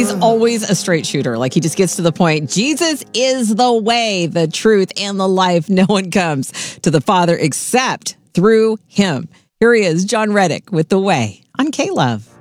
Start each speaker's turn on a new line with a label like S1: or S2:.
S1: he's always a straight shooter. Like, he just gets to the point. Jesus is the way, the truth, and the life. No one comes to the Father except through him. Here he is, John Reddick with The Way on K-Love.